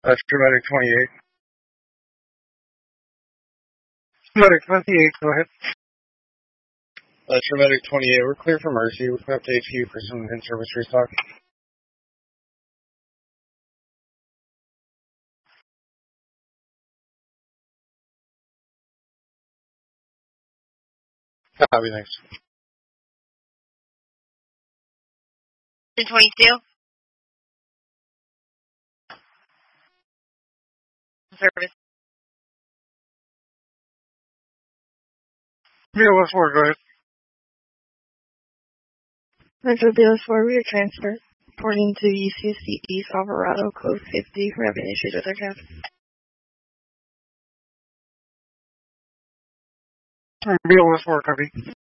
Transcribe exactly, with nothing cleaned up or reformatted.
That's Medic twenty-eight. Medic twenty-eight, go ahead. That's Medic twenty-eight. We're clear for Mercy. We can update you for some in-service restock. Copy, thanks. twenty-two. Service. B O S four, go ahead. Metro B O S four, rear transfer. Reporting to U C S C East Alvarado, code fifty. We're having issues with our cab. B O S four, copy.